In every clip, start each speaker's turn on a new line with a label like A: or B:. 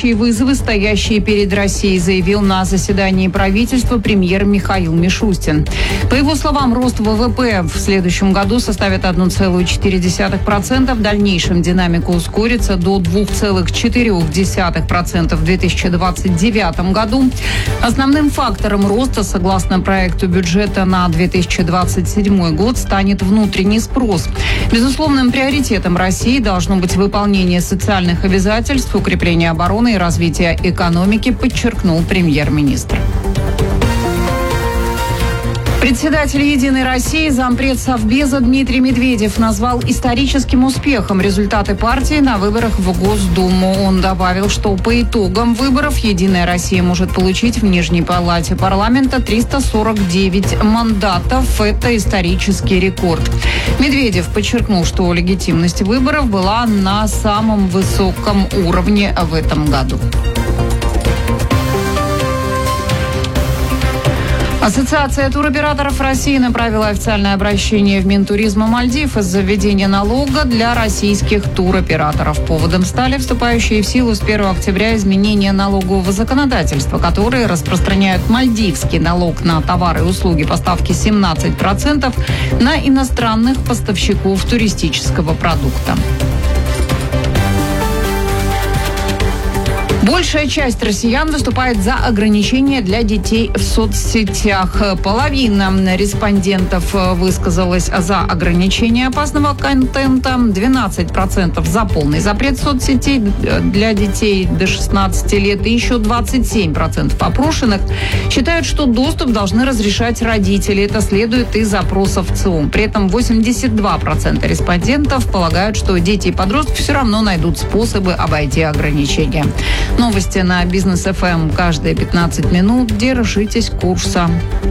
A: будущие вызовы, стоящие перед Россией, заявил на заседании правительства премьер Михаил Мишустин. По его словам, рост ВВП в следующем году составит 1,4%, в дальнейшем динамика ускорится до 2,4% в 2029 году. Основным фактором роста, согласно проекту бюджета на 2027 год, станет внутренний спрос. Безусловным приоритетом России должно быть выполнение социальных обязательств, укрепление обороны и развитие экономики, подчеркнул премьер-министр. Председатель «Единой России», зампред Совбеза Дмитрий Медведев назвал историческим успехом результаты партии на выборах в Госдуму. Он добавил, что по итогам выборов «Единая Россия» может получить в Нижней Палате парламента 349 мандатов. Это исторический рекорд. Медведев подчеркнул, что легитимность выборов была на самом высоком уровне в этом году. Ассоциация туроператоров России направила официальное обращение в Минтуризма Мальдив из-за введения налога для российских туроператоров. Поводом стали вступающие в силу с 1 октября изменения налогового законодательства, которые распространяют мальдивский налог на товары и услуги по ставке 17% на иностранных поставщиков туристического продукта. Большая часть россиян выступает за ограничения для детей в соцсетях. Половина респондентов высказалась за ограничение опасного контента, 12% за полный запрет соцсетей для детей до 16 лет и еще 27% опрошенных считают, что доступ должны разрешать родители. Это следует из опросов ЦИОМ. При этом 82% респондентов полагают, что дети и подростки все равно найдут способы обойти ограничения. Новости на Бизнес ФМ каждые 15 минут. Держитесь курса.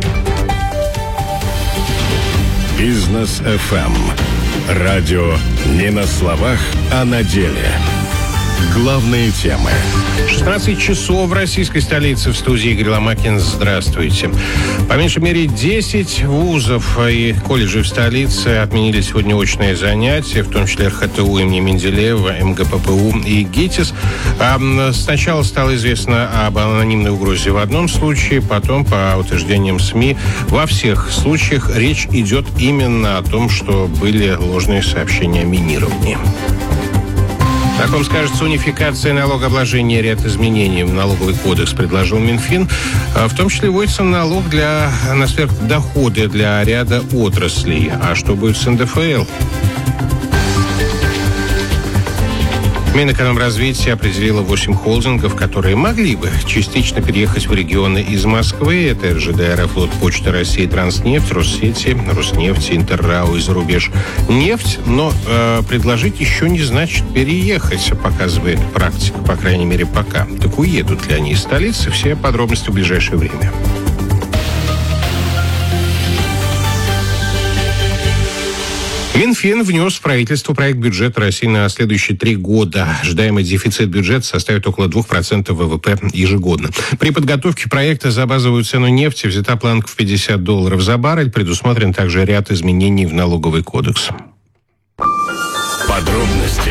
B: Бизнес ФМ. Радио не на словах, а на деле. Главные темы.
C: 16 часов в российской столице. В студии Игорь Ломакин. Здравствуйте. По меньшей мере 10 вузов и колледжей в столице отменили сегодня очные занятия, в том числе РХТУ имени Менделеева, МГППУ и ГИТИС. Сначала стало известно об анонимной угрозе в одном случае, потом, по утверждениям СМИ, во всех случаях речь идет именно о том, что были ложные сообщения о минировании. Как вам скажется, унификация налогообложения, ряд изменений в налоговый кодекс предложил Минфин. В том числе вводится налог на сверхдоходы для ряда отраслей. А что будет с НДФЛ? Минэкономразвития определило 8 холдингов, которые могли бы частично переехать в регионы из Москвы. Это РЖД, Аэрофлот, Почта России, Транснефть, Россети, Роснефть, Интеррау и Зарубеж нефть. Но предложить еще не значит переехать, показывает практика, по крайней мере, пока. Так уедут ли они из столицы? Все подробности в ближайшее время. Минфин внес в правительство проект бюджета России на следующие 3 года. Ожидаемый дефицит бюджета составит около 2% ВВП ежегодно. При подготовке проекта за базовую цену нефти взята планка в $50 за баррель. Предусмотрен также ряд изменений в налоговый кодекс.
B: Подробности.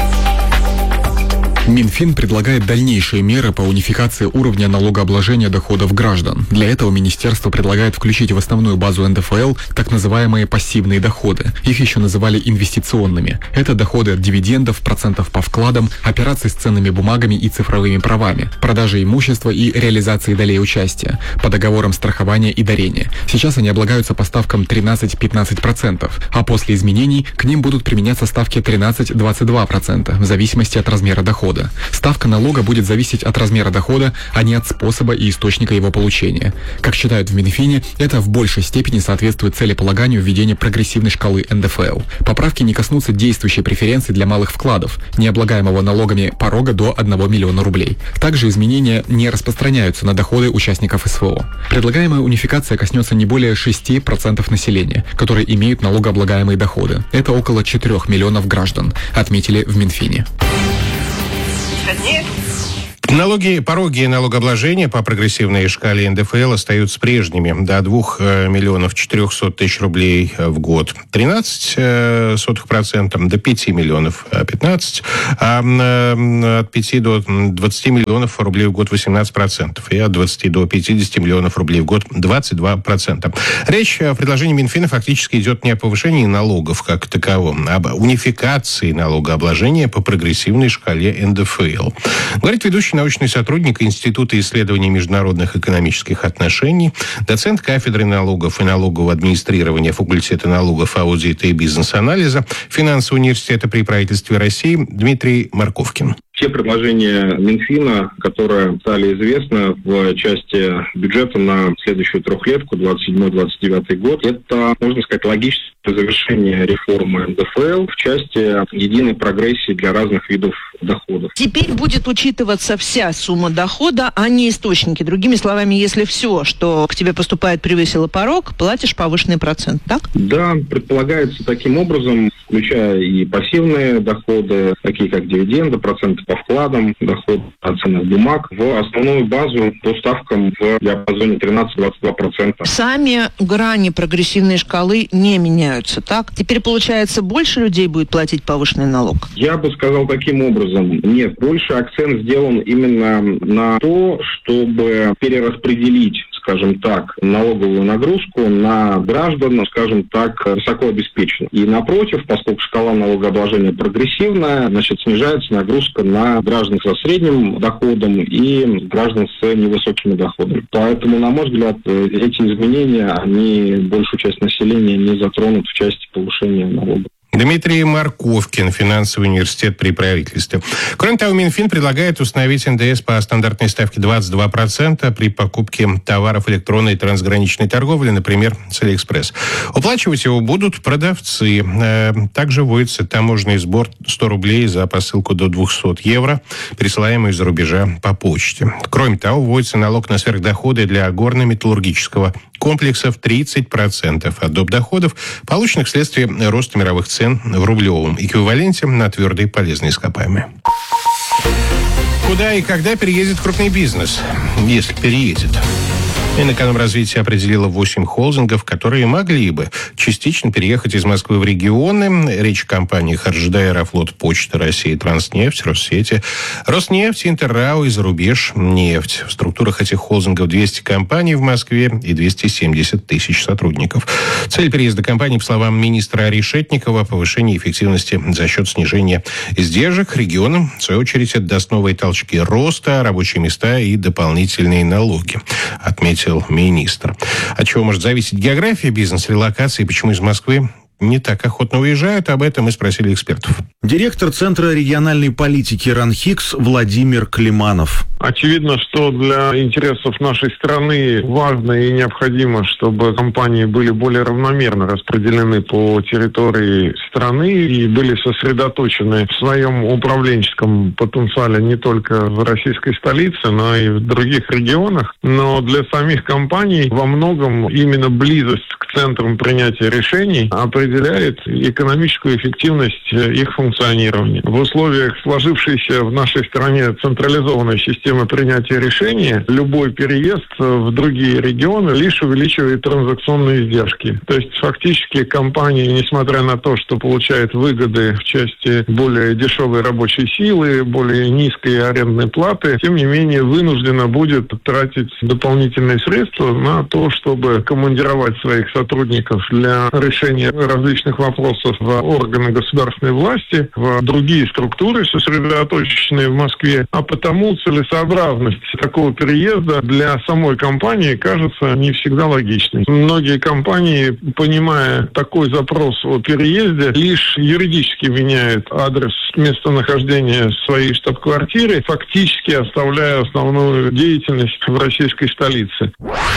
D: Минфин предлагает дальнейшие меры по унификации уровня налогообложения доходов граждан. Для этого министерство предлагает включить в основную базу НДФЛ так называемые пассивные доходы. Их еще называли инвестиционными. Это доходы от дивидендов, процентов по вкладам, операций с ценными бумагами и цифровыми правами, продажи имущества и реализации долей участия, по договорам страхования и дарения. Сейчас они облагаются по ставкам 13-15%, а после изменений к ним будут применяться ставки 13-22% в зависимости от размера дохода. Ставка налога будет зависеть от размера дохода, а не от способа и источника его получения. Как считают в Минфине, это в большей степени соответствует целеполаганию введения прогрессивной шкалы НДФЛ. Поправки не коснутся действующей преференции для малых вкладов, не облагаемого налогами порога до 1 миллиона рублей. Также изменения не распространяются на доходы участников СВО. Предлагаемая унификация коснется не более 6% населения, которые имеют налогооблагаемые доходы. Это около 4 миллионов граждан, отметили в Минфине.
C: Пороги налогообложения по прогрессивной шкале НДФЛ остаются прежними. До 2 миллионов 400 тысяч рублей в год 13%, до 5 миллионов 15%, а от 5 до 20 миллионов рублей в год 18%, и от 20 до 50 миллионов рублей в год 22%. Речь в предложении Минфина фактически идет не о повышении налогов как таковом, а об унификации налогообложения по прогрессивной шкале НДФЛ. Говорит ведущий научный сотрудник Института исследований международных экономических отношений, доцент кафедры налогов и налогового администрирования факультета налогов, аудита и бизнес-анализа Финансового университета при правительстве России Дмитрий Марковкин.
E: Те предложения Минфина, которые стали известны в части бюджета на следующую трехлетку, 27-29 год, это, можно сказать, логическое завершение реформы НДФЛ в части единой прогрессии для разных видов доходов.
F: Теперь будет учитываться вся сумма дохода, а не источники. Другими словами, если все, что к тебе поступает, превысило порог, платишь повышенный процент, так?
E: Да, предполагается таким образом, включая и пассивные доходы, такие как дивиденды, проценты по вкладам, доход от ценных бумаг, в основную базу по ставкам в диапазоне 13-22%.
F: Сами грани прогрессивной шкалы не меняются, так? Теперь, получается, больше людей будет платить повышенный налог?
E: Я бы сказал таким образом. Нет, больше акцент сделан именно на то, чтобы перераспределить, скажем так, налоговую нагрузку на граждан, скажем так, высокообеспеченных. И напротив, поскольку шкала налогообложения прогрессивная, значит, снижается нагрузка на граждан со средним доходом и граждан с невысокими доходами. Поэтому, на мой взгляд, эти изменения, они большую часть населения не затронут в части повышения налогов.
C: Дмитрий Марковкин, Финансовый университет при правительстве. Кроме того, Минфин предлагает установить НДС по стандартной ставке 22% при покупке товаров электронной и трансграничной торговли, например, с Алиэкспресс. Уплачивать его будут продавцы. Также вводится таможенный сбор 100 рублей за посылку до 200 евро, присылаемую из-за рубежа по почте. Кроме того, вводится налог на сверхдоходы для горно-металлургического комплекса в 30% от доп. Доходов, полученных вследствие роста мировых цен в рублевом эквиваленте на твердые полезные ископаемые. Куда и когда переедет крупный бизнес, если переедет? Минэкономразвитие определило 8 холдингов, которые могли бы частично переехать из Москвы в регионы. Речь о компаниях РЖД, Аэрофлот, Почта России, Транснефть, Россети, Роснефть, Интеррау и Зарубежнефть. В структурах этих холдингов 200 компаний в Москве и 270 тысяч сотрудников. Цель переезда компаний, по словам министра Решетникова, повышение эффективности за счет снижения издержек регионам. В свою очередь, это даст новые толчки роста, рабочие места и дополнительные налоги, отметил министр. От чего может зависеть география бизнеса, релокации, почему из Москвы не так охотно уезжают, об этом мы спросили экспертов.
G: Директор Центра региональной политики РАНХИКС Владимир Климанов.
H: Очевидно, что для интересов нашей страны важно и необходимо, чтобы компании были более равномерно распределены по территории страны и были сосредоточены в своем управленческом потенциале не только в российской столице, но и в других регионах. Но для самих компаний во многом именно близость к центрам принятия решений определяет экономическую эффективность их функционирования. В условиях сложившейся в нашей стране централизованной системы принятия решений, любой переезд в другие регионы лишь увеличивает транзакционные издержки. То есть фактически компания, несмотря на то, что получает выгоды в части более дешевой рабочей силы, более низкой арендной платы, тем не менее вынуждена будет тратить дополнительные средства на то, чтобы командировать своих сотрудников для решения различных вопросов в органы государственной власти, в другие структуры, сосредоточенные в Москве. А потому целесообразность такого переезда для самой компании кажется не всегда логичной. Многие компании, понимая такой запрос о переезде, лишь юридически меняют адрес местонахождения своей штаб-квартиры, фактически оставляя основную деятельность в российской столице.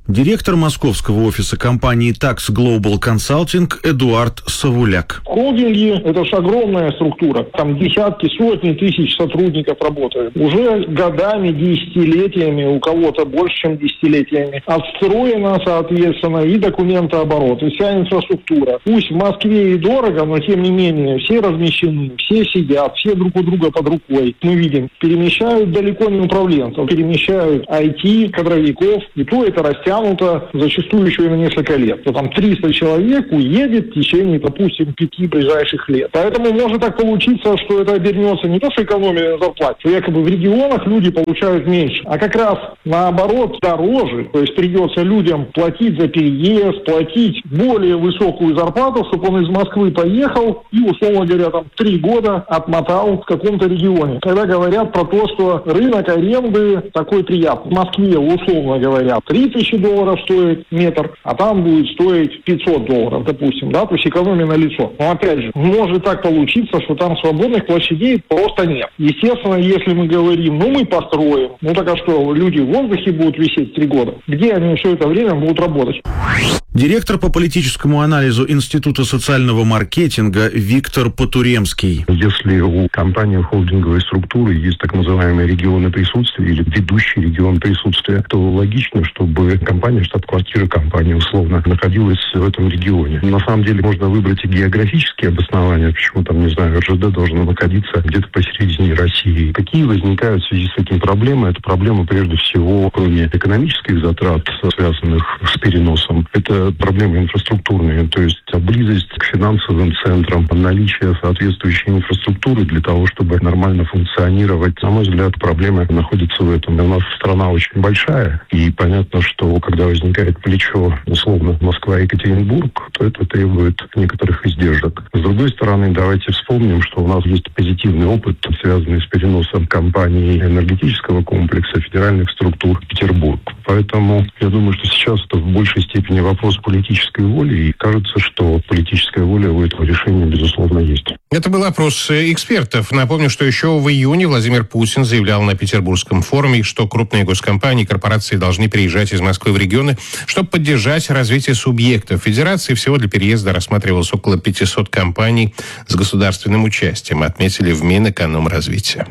G: Директор московского офиса компании Tax Global Consulting Эдуард Савуляк.
I: Холдинги – это же огромная структура. Там десятки, сотни тысяч сотрудников работают. Уже годами, десятилетиями, у кого-то больше, чем десятилетиями, отстроена, соответственно, и документооборот, и вся инфраструктура. Пусть в Москве и дорого, но тем не менее все размещены, все сидят, все друг у друга под рукой. Мы видим, перемещают далеко не управленцев, перемещают IT, кадровиков, и то это растянуто зачастую еще и на несколько лет. То там 300 человек уедет в течение, допустим, 5 ближайших лет. Поэтому может так получиться, что это обернется не то, что экономия на зарплате, что якобы в регионах люди получают меньше, а как раз наоборот дороже. То есть придется людям платить за переезд, платить более высокую зарплату, чтобы он из Москвы поехал и, условно говоря, там 3 года отмотал в каком-то регионе. Когда говорят про то, что рынок аренды такой приятный. В Москве, условно говоря, $3000 стоит метр, а там будет стоить $500, допустим, да, то есть экономия на лицо. Но опять же, может так получиться, что там свободных площадей просто нет. Естественно, если мы говорим, мы построим, так а что, люди в воздухе будут висеть 3 года? Где они все это время будут работать?
G: Директор по политическому анализу Института социального маркетинга Виктор Потуремский.
J: Если у компании холдинговой структуры есть так называемые регионы присутствия или ведущий регион присутствия, то логично, чтобы компания, штаб-квартира компании условно находилась в этом регионе. На самом деле можно выбрать и географические обоснования, почему там, не знаю, РЖД должна находиться где-то посередине России. Какие возникают в связи с этим проблемы? Это проблема прежде всего, кроме экономических затрат, связанных с переносом, это проблемы инфраструктурные, то есть близость к финансовым центрам, наличие соответствующей инфраструктуры для того, чтобы нормально функционировать. На мой взгляд, проблема находится в этом. У нас страна очень большая, и понятно, что когда возникает плечо, условно, Москва-Екатеринбург, то это требует некоторых издержек. С другой стороны, давайте вспомним, что у нас есть позитивный опыт, связанный с переносом компаний энергетического комплекса, федеральных структур в Петербург. Поэтому я думаю, что сейчас это в большей степени вопрос политической воли, и кажется, что политическая воля у этого решения, безусловно, есть.
C: Это был опрос экспертов. Напомню, что еще в июне Владимир Путин заявлял на Петербургском форуме, что крупные госкомпании и корпорации должны переезжать из Москвы в регионы, чтобы поддержать развитие субъектов федерации. Всего для переезда рассматривалось около 500 компаний с государственным участием, отметили в Минэкономразвития.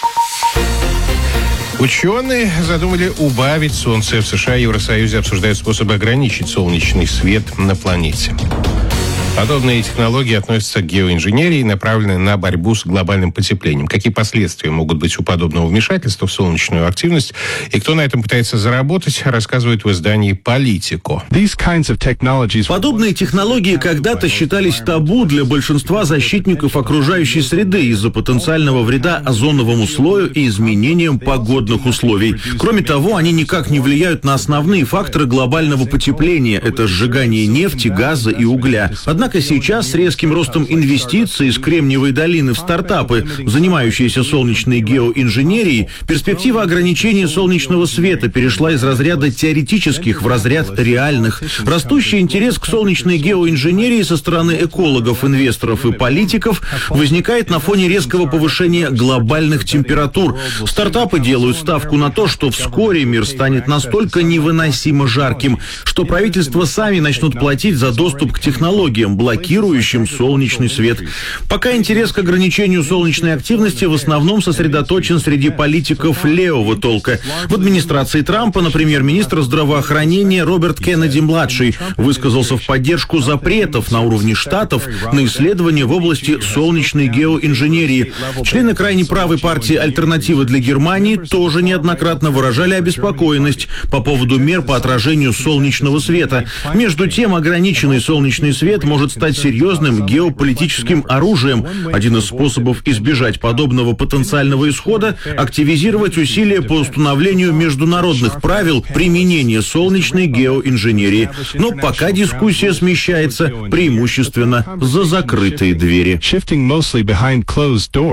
C: Ученые задумали убавить солнце. В США и Евросоюзе обсуждают способы ограничить солнечный свет на планете. Подобные технологии относятся к геоинженерии и направлены на борьбу с глобальным потеплением. Какие последствия могут быть у подобного вмешательства в солнечную активность и кто на этом пытается заработать, рассказывают в издании «Политико».
G: Подобные технологии когда-то считались табу для большинства защитников окружающей среды из-за потенциального вреда озоновому слою и изменениям погодных условий. Кроме того, они никак не влияют на основные факторы глобального потепления – это сжигание нефти, газа и угля. Однако сейчас с резким ростом инвестиций из Кремниевой долины в стартапы, занимающиеся солнечной геоинженерией, перспектива ограничения солнечного света перешла из разряда теоретических в разряд реальных. Растущий интерес к солнечной геоинженерии со стороны экологов, инвесторов и политиков возникает на фоне резкого повышения глобальных температур. Стартапы делают ставку на то, что вскоре мир станет настолько невыносимо жарким, что правительства сами начнут платить за доступ к технологиям, блокирующим солнечный свет. Пока интерес к ограничению солнечной активности в основном сосредоточен среди политиков левого толка. В администрации Трампа, например, министр здравоохранения Роберт Кеннеди-младший высказался в поддержку запретов на уровне штатов на исследования в области солнечной геоинженерии. Члены крайне правой партии «Альтернатива для Германии» тоже неоднократно выражали обеспокоенность по поводу мер по отражению солнечного света. Между тем, ограниченный солнечный свет может стать серьезным геополитическим оружием. Один из способов избежать подобного потенциального исхода – активизировать усилия по установлению международных правил применения солнечной геоинженерии. Но пока дискуссия смещается преимущественно за закрытые двери.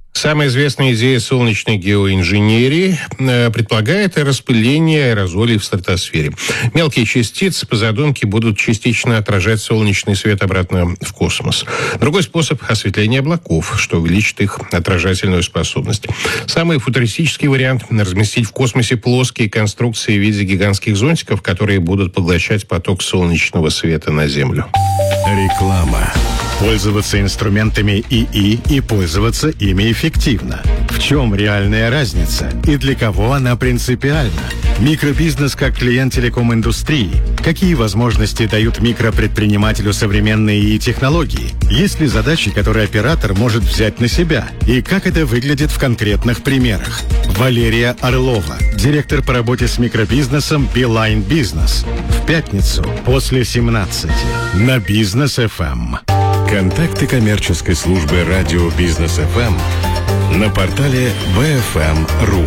C: Самая известная идея солнечной геоинженерии предполагает распыление аэрозолей в стратосфере. Мелкие частицы, по задумке, будут частично отражать солнечный свет обратно в космос. Другой способ – осветление облаков, что увеличит их отражательную способность. Самый футуристический вариант – разместить в космосе плоские конструкции в виде гигантских зонтиков, которые будут поглощать поток солнечного света на Землю.
B: Реклама. Пользоваться инструментами ИИ и пользоваться ими эффективно. В чем реальная разница и для кого она принципиальна? Микробизнес как клиент телеком-индустрии. Какие возможности дают микропредпринимателю современные ИИ-технологии? Есть ли задачи, которые оператор может взять на себя? И как это выглядит в конкретных примерах? Валерия Орлова, директор по работе с микробизнесом Beeline Business. В пятницу после 17 на Бизнес ФМ. Контакты коммерческой службы радио Бизнес ФМ на портале bfm.ru.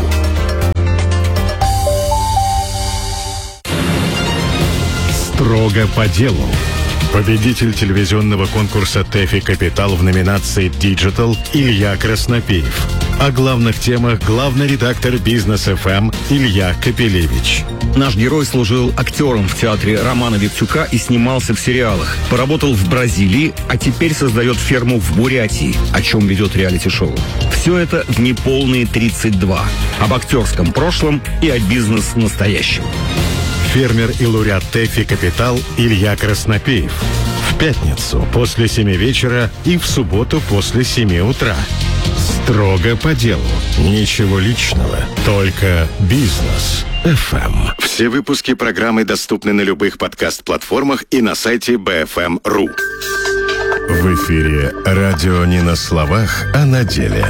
B: Строго по делу. Победитель телевизионного конкурса ТЭФИ «Капитал» в номинации «Digital» Илья Краснопеев. О главных темах главный редактор Бизнес ФМ Илья Капелевич.
K: Наш герой служил актером в театре Романа Виктюка и снимался в сериалах. Поработал в Бразилии, а теперь создает ферму в Бурятии, о чем ведет реалити-шоу. Все это в неполные 32. Об актерском прошлом и о бизнес-настоящем.
B: Фермер и лауреат ТЭФИ «Капитал» Илья Краснопеев. В пятницу после 7 вечера и в субботу после 7 утра. Строго по делу. Ничего личного, только бизнес. ФМ. Все выпуски программы доступны на любых подкаст-платформах и на сайте bfm.ru. В эфире радио не на словах, а на деле.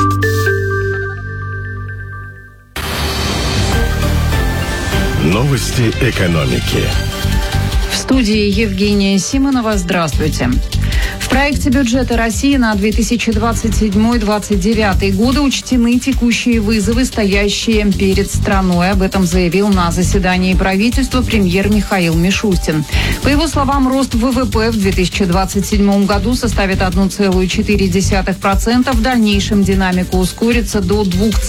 B: Новости экономики.
A: В студии Евгения Симонова. Здравствуйте. В проекте бюджета России на 2027-2029 годы учтены текущие вызовы, стоящие перед страной. Об этом заявил на заседании правительства премьер Михаил Мишустин. По его словам, рост ВВП в 2027 году составит 1,4%. В дальнейшем динамика ускорится до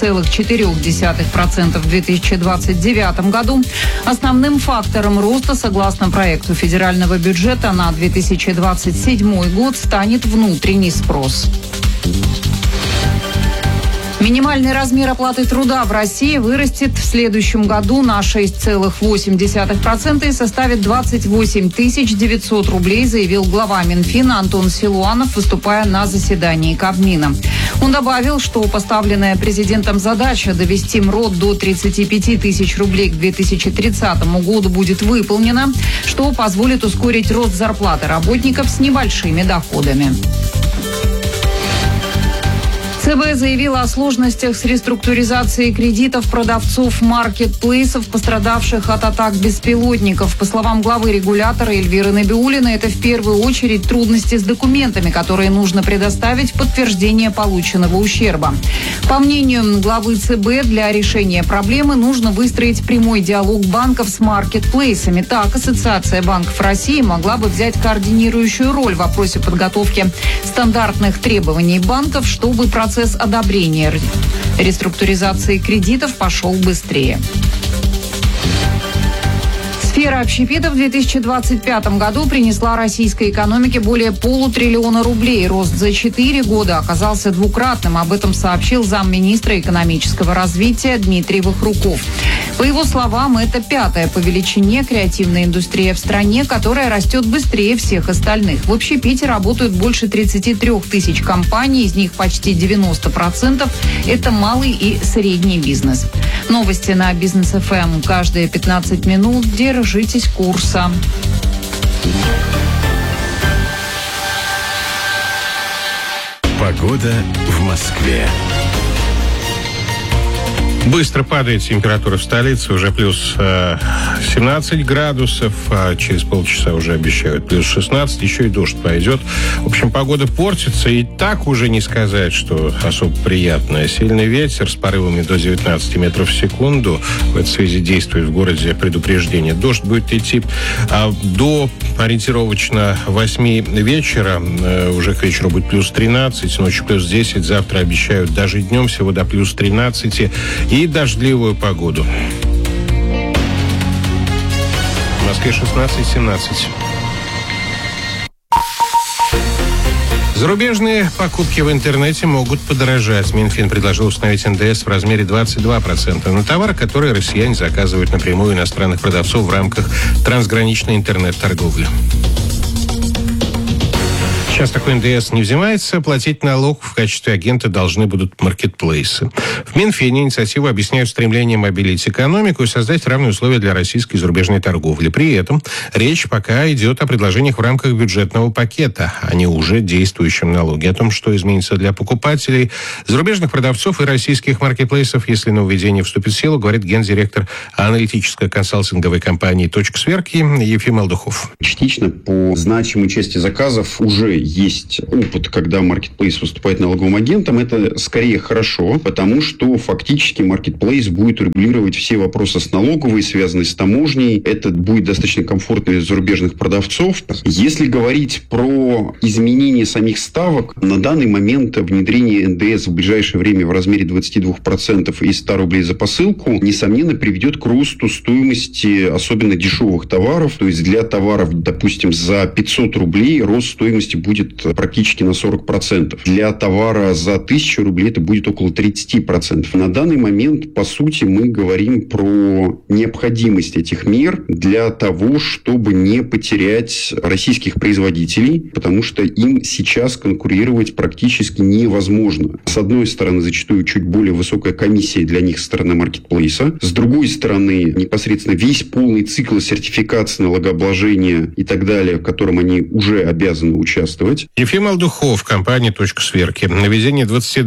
A: 2,4% в 2029 году. Основным фактором роста, согласно проекту федерального бюджета на 2027 год, станет внутренний спрос. Минимальный размер оплаты труда в России вырастет в следующем году на 6,8% и составит 28 900 рублей, заявил глава Минфина Антон Силуанов, выступая на заседании Кабмина. Он добавил, что поставленная президентом задача довести МРОТ до 35 тысяч рублей к 2030 году будет выполнена, что позволит ускорить рост зарплаты работников с небольшими доходами. ЦБ заявила о сложностях с реструктуризацией кредитов продавцов маркетплейсов, пострадавших от атак беспилотников. По словам главы регулятора Эльвиры Набиуллиной, это в первую очередь трудности с документами, которые нужно предоставить в подтверждение полученного ущерба. По мнению главы ЦБ, для решения проблемы нужно выстроить прямой диалог банков с маркетплейсами. Так, Ассоциация банков России могла бы взять координирующую роль в вопросе подготовки стандартных требований банков, чтобы процесс одобрения реструктуризации кредитов пошел быстрее. Сфера общепита в 2025 году принесла российской экономике более полутриллиона рублей. Рост за 4 года оказался двукратным. Об этом сообщил замминистра экономического развития Дмитрий Вахруков. По его словам, это 5-я по величине креативная индустрия в стране, которая растет быстрее всех остальных. В общепите работают больше 33 тысяч компаний, из них почти 90% – это малый и средний бизнес. Новости на Бизнес ФМ каждые 15 минут. Держитесь курса.
B: Погода в Москве.
C: Быстро падает температура в столице, уже плюс 17 градусов, а через полчаса уже обещают плюс 16, еще и дождь пойдет. В общем, погода портится, и так уже не сказать, что особо приятная. Сильный ветер с порывами до 19 метров в секунду. В этой связи действует в городе предупреждение. Дождь будет идти до ориентировочно 8 вечера. Уже к вечеру будет плюс 13, ночью плюс 10. Завтра обещают даже днем всего до плюс 13 и дождливую погоду. В Москве 16-17. Зарубежные покупки в интернете могут подорожать. Минфин предложил установить НДС в размере 22% на товары, которые россияне заказывают напрямую иностранных продавцов в рамках трансграничной интернет-торговли. Сейчас такой НДС не взимается, платить налог в качестве агента должны будут маркетплейсы. В Минфине инициативу объясняют стремлением обелить экономику и создать равные условия для российской и зарубежной торговли. При этом речь пока идет о предложениях в рамках бюджетного пакета, а не уже действующем налоге. О том, что изменится для покупателей, зарубежных продавцов и российских маркетплейсов, если нововведение вступит в силу, говорит гендиректор аналитической консалтинговой компании «Точка сверки» Ефим Алдухов.
L: Частично по значимой части заказов уже есть опыт, когда маркетплейс выступает налоговым агентом. Это скорее хорошо, потому что фактически маркетплейс будет регулировать все вопросы с налоговой, связанные с таможней. Это будет достаточно комфортно для зарубежных продавцов. Если говорить про изменение самих ставок, на данный момент внедрение НДС в ближайшее время в размере 22% и 100 рублей за посылку, несомненно, приведет к росту стоимости особенно дешевых товаров. То есть для товаров, допустим, за 500 рублей рост стоимости будет практически на 40%. Для товара за 1000 рублей это будет около 30%. На данный момент, по сути, мы говорим про необходимость этих мер для того, чтобы не потерять российских производителей, потому что им сейчас конкурировать практически невозможно. С одной стороны, зачастую чуть более высокая комиссия для них со стороны маркетплейса. С другой стороны, непосредственно весь полный цикл сертификации, налогообложения и так далее, в котором они уже обязаны участвовать.
C: Ефим Алдухов, компания «Точка сверки». Наведение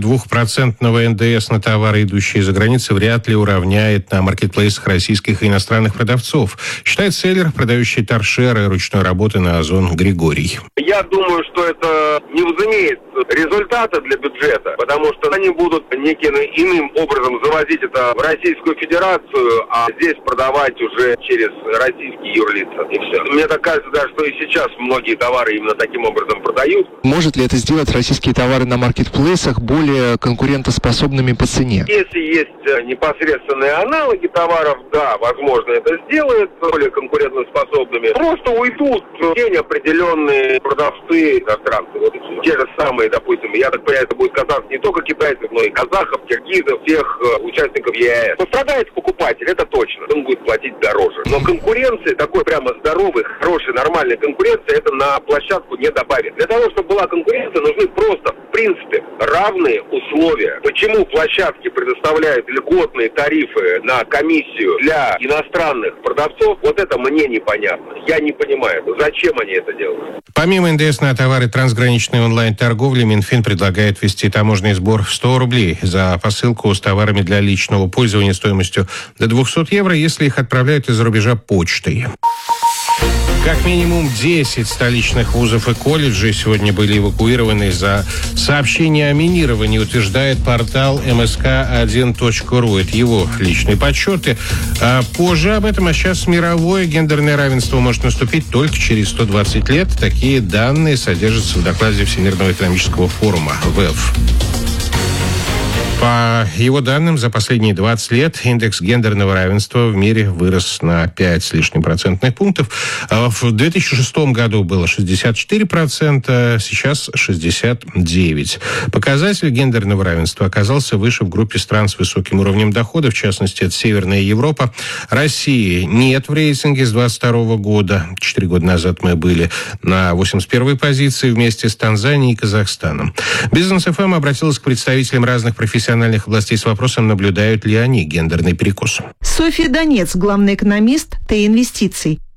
C: 22% НДС на товары, идущие за границей, вряд ли уравняет на маркетплейсах российских и иностранных продавцов, считает селлер, продающий торшеры ручной работы на Озон Григорий.
M: Я думаю, что это не возымеет результата для бюджета, потому что они будут неким иным образом завозить это в Российскую Федерацию, а здесь продавать уже через российские юрлица. И все. Мне так кажется, даже, что и сейчас многие товары именно таким образом продают.
N: Может ли это сделать российские товары на маркетплейсах более конкурентоспособными по цене?
M: Если есть непосредственные аналоги товаров, да, возможно, это сделает более конкурентоспособными. Просто уйдут в тень определенные продавцы иностранцы. Вот и все. Те же самые, допустим, я так понимаю, это будет касаться не только китайцев, но и казахов, киргизов, всех участников ЕАЭС. Пострадает покупатель, это точно. Он будет платить дороже. Но конкуренции, такой прямо здоровой, хорошей, нормальной конкуренции, это на площадку не добавит. Для того, чтобы была конкуренция, нужны просто, в принципе, равные условия. Почему площадки предоставляют льготные тарифы на комиссию для иностранных продавцов, вот это мне непонятно. Я не понимаю, зачем они это делают.
C: Помимо НДС на товары трансграничной онлайн-торговли, Минфин предлагает ввести таможенный сбор в 100 рублей за посылку с товарами для личного пользования стоимостью до 200 евро, если их отправляют из-за рубежа почтой. Как минимум 10 столичных вузов и колледжей сегодня были эвакуированы из-за сообщения о минировании, утверждает портал msk1.ru. Это его личные подсчеты. А позже об этом, а сейчас мировое гендерное равенство может наступить только через 120 лет. Такие данные содержатся в докладе Всемирного экономического форума ВЭФ. По его данным, за последние 20 лет индекс гендерного равенства в мире вырос на 5 с лишним процентных пунктов. В 2006 году было 64%, сейчас 69%. Показатель гендерного равенства оказался выше в группе стран с высоким уровнем дохода, в частности, это Северная Европа. России нет в рейтинге с 2022 года. 4 года назад мы были на 81-й позиции вместе с Танзанией и Казахстаном. Бизнес-ФМ обратилась к представителям разных профессиональных областей с вопросом, наблюдают ли они гендерный перекос.
O: Софья Донец, главный экономист Т-инвестиций.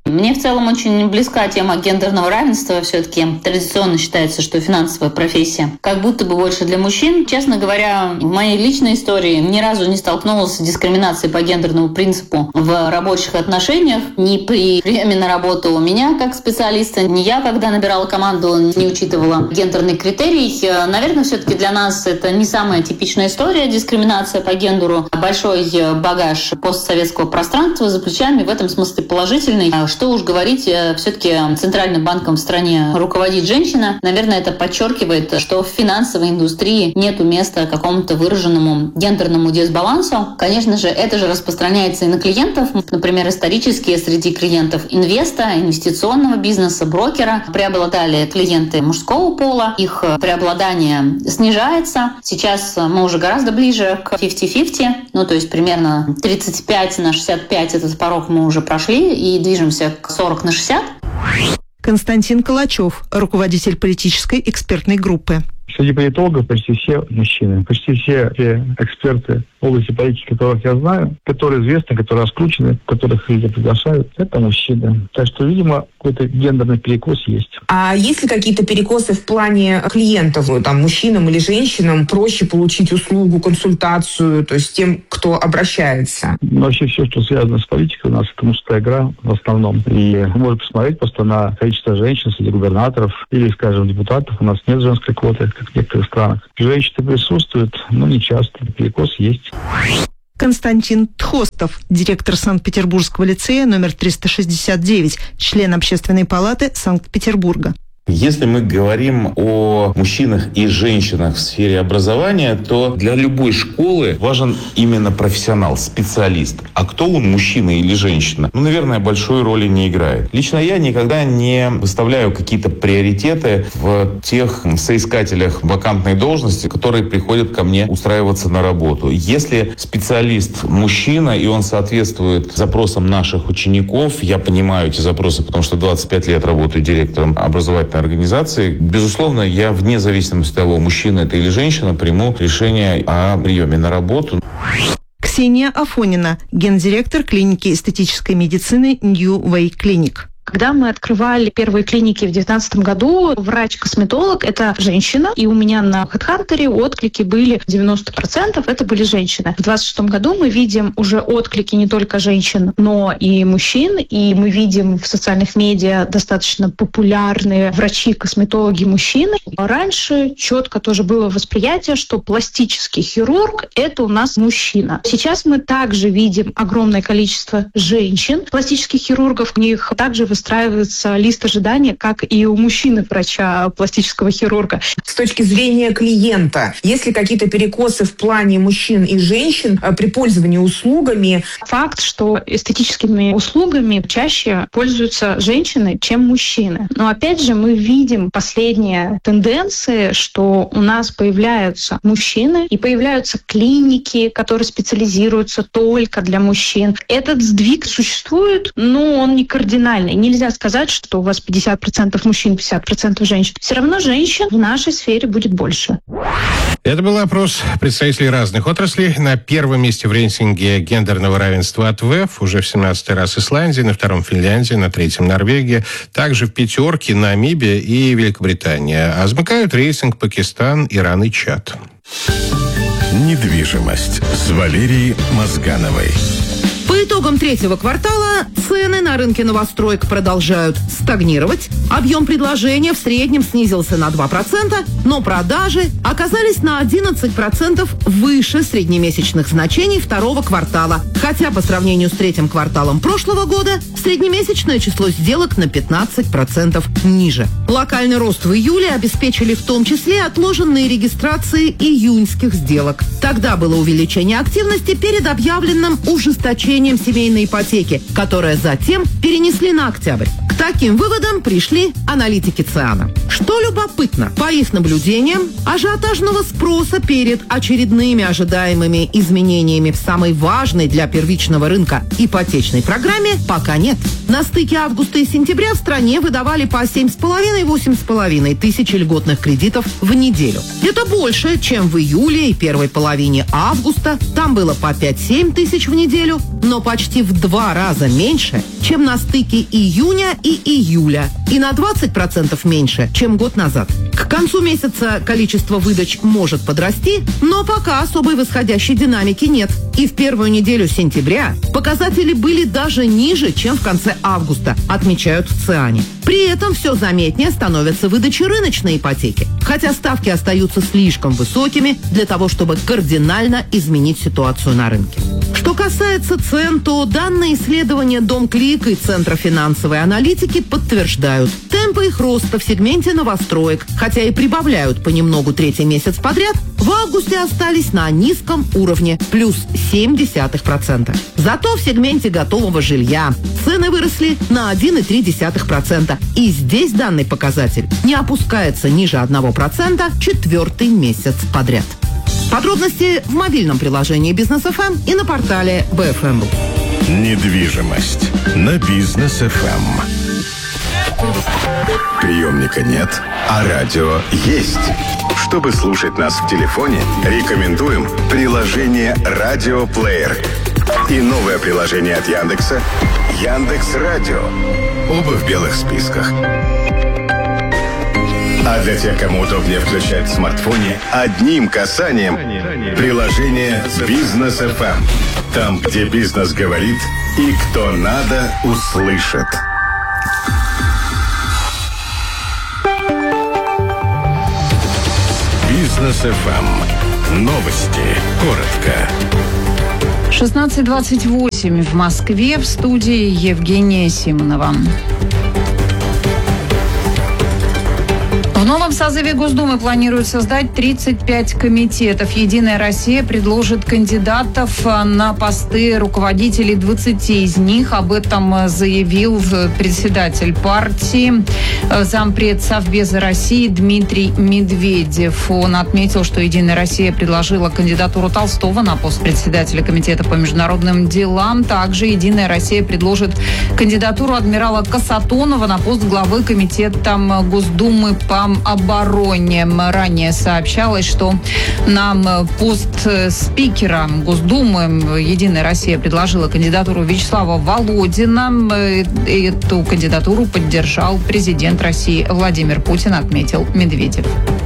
O: Мне в целом очень близка тема гендерного равенства. Все-таки традиционно считается, что финансовая профессия как будто бы больше для мужчин. Честно говоря, в моей личной истории ни разу не столкнулась с дискриминацией по гендерному принципу в рабочих отношениях. Ни при приеме на работу у меня как специалиста, ни я, когда набирала команду, не учитывала гендерный критерий. Наверное, все-таки для нас это не самая типичная история, дискриминация по гендеру. Большой багаж постсоветского пространства за плечами, в этом смысле положительный. Что уж говорить, все-таки центральным банком в стране руководит женщина. Наверное, это подчеркивает, что в финансовой индустрии нету места какому-то выраженному гендерному дисбалансу. Конечно же, это же распространяется и на клиентов. Например, исторически среди клиентов инвеста, инвестиционного бизнеса, брокера преобладали клиенты мужского пола. Их преобладание снижается. Сейчас мы уже гораздо ближе к 50-50, то есть примерно 35 на 65 этот порог мы уже прошли и движемся к 40 на 60.
F: Константин Калачев, руководитель политической экспертной группы.
P: Среди политологов почти все мужчины. Почти все те эксперты в области политики, которых я знаю, которые известны, которые раскручены, которых люди приглашают, это мужчины. Так что, видимо, какой-то гендерный перекос есть.
Q: А есть ли какие-то перекосы в плане клиентов? Там, мужчинам или женщинам проще получить услугу, консультацию, то есть тем, кто обращается?
P: Вообще все, что связано с политикой, у нас это мужская игра в основном. И можно посмотреть просто на количество женщин среди губернаторов или, скажем, депутатов. У нас нет женской квоты, как в некоторых странах. Женщины присутствуют, но не часто. Перекос есть.
F: Константин Тхостов, директор Санкт-Петербургского лицея номер 369, член Общественной палаты Санкт-Петербурга.
R: Если мы говорим о мужчинах и женщинах в сфере образования, то для любой школы важен именно профессионал, специалист. А кто он, мужчина или женщина? Наверное, большой роли не играет. Лично я никогда не выставляю какие-то приоритеты в тех соискателях вакантной должности, которые приходят ко мне устраиваться на работу. Если специалист мужчина, и он соответствует запросам наших учеников, я понимаю эти запросы, потому что 25 лет работаю директором образовательной организации. Безусловно, я вне зависимости от того, мужчина это или женщина, приму решение о приеме на работу.
F: Ксения Афонина, гендиректор клиники эстетической медицины New Way Clinic.
S: Когда мы открывали первые клиники в 2019 году, врач-косметолог – это женщина, и у меня на HeadHunter отклики были 90%, это были женщины. В 2026 году мы видим уже отклики не только женщин, но и мужчин, и мы видим в социальных медиа достаточно популярные врачи-косметологи мужчины. Раньше четко тоже было восприятие, что пластический хирург – это у нас мужчина. Сейчас мы также видим огромное количество женщин, пластических хирургов, у них также выстраивается лист ожидания, как и у мужчины-врача, пластического хирурга.
Q: С точки зрения клиента, есть ли какие-то перекосы в плане мужчин и женщин при пользовании услугами?
S: Факт, что эстетическими услугами чаще пользуются женщины, чем мужчины. Но опять же, мы видим последние тенденции, что у нас появляются мужчины и появляются клиники, которые специализируются только для мужчин. Этот сдвиг существует, но он не кардинальный. Нельзя сказать, что у вас 50% мужчин, 50% женщин. Все равно женщин в нашей сфере будет больше.
C: Это был опрос представителей разных отраслей. На первом месте в рейтинге гендерного равенства от ВЭФ уже в 17-й раз Исландия, на втором Финляндия, на третьем Норвегия. Также в пятерке Намибия и Великобритания. А замыкают рейтинг Пакистан, Иран и Чад.
B: Недвижимость с Валерией Мозгановой.
T: По итогам третьего квартала цены на рынке новостроек продолжают стагнировать. Объем предложения в среднем снизился на 2%, но продажи оказались на 11% выше среднемесячных значений второго квартала. Хотя по сравнению с третьим кварталом прошлого года среднемесячное число сделок на 15% ниже. Локальный рост в июле обеспечили в том числе отложенные регистрации июньских сделок. Тогда было увеличение активности перед объявленным ужесточением семейной ипотеки, которое затем перенесли на октябрь. К таким выводам пришли аналитики ЦИАНа. Что любопытно, по их наблюдениям, ажиотажного спроса перед очередными ожидаемыми изменениями в самой важной для первичного рынка ипотечной программе пока нет. На стыке августа и сентября в стране выдавали по 7,5-8,5 тысячи льготных кредитов в неделю. Это больше, чем в июле и первой половине августа. Там было по 5-7 тысяч в неделю, но почти почти в 2 раза меньше, чем на стыке июня и июля, и на 20% меньше, чем год назад. К концу месяца количество выдач может подрасти, но пока особой восходящей динамики нет. И в первую неделю сентября показатели были даже ниже, чем в конце августа, отмечают в ЦИАНе. При этом все заметнее становятся выдачи рыночной ипотеки, хотя ставки остаются слишком высокими для того, чтобы кардинально изменить ситуацию на рынке. Что касается цен, то данные исследования Домклик и Центра финансовой аналитики подтверждают. Темпы их роста в сегменте новостроек, хотя и прибавляют понемногу 3-й месяц подряд, в августе остались на низком уровне – плюс 0,7%. Зато в сегменте готового жилья цены выросли на 1,3%. И здесь данный показатель не опускается ниже 1% 4-й месяц подряд. Подробности в мобильном приложении Бизнес ФМ и на портале БФМ.
B: Недвижимость на Бизнес ФМ. Приемника нет, а радио есть. Чтобы слушать нас в телефоне, рекомендуем приложение «Радиоплеер» и новое приложение от Яндекса «Яндекс.Радио». Оба в белых списках. А для тех, кому удобнее включать в смартфоне, одним касанием приложение «Бизнес ФМ». Там, где бизнес говорит и кто надо, услышит. Бизнес ФМ. Новости. Коротко.
A: 16:28 в Москве. В студии Евгения Симонова. В новом созыве Госдумы планируют создать 35 комитетов. «Единая Россия» предложит кандидатов на посты руководителей 20 из них. Об этом заявил председатель партии, зампред Совбеза России Дмитрий Медведев. Он отметил, что «Единая Россия» предложила кандидатуру Толстого на пост председателя Комитета по международным делам. Также «Единая Россия» предложит кандидатуру адмирала Касатонова на пост главы Комитета Госдумы по обороне. Ранее сообщалось, что на пост спикера Госдумы «Единая Россия» предложила кандидатуру Вячеслава Володина. Эту кандидатуру поддержал президент России Владимир Путин, отметил Медведев.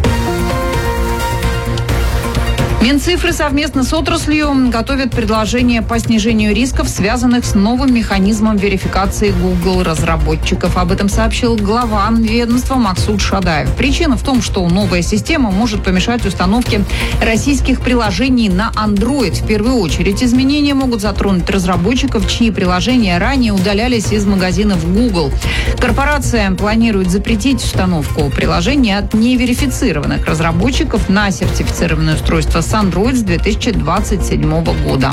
A: Минцифры совместно с отраслью готовят предложение по снижению рисков, связанных с новым механизмом верификации Google разработчиков. Об этом сообщил глава ведомства Максут Шадаев. Причина в том, что новая система может помешать установке российских приложений на Android. В первую очередь изменения могут затронуть разработчиков, чьи приложения ранее удалялись из магазинов Google. Корпорация планирует запретить установку приложений от неверифицированных разработчиков на сертифицированное устройство с Android с 2027 года.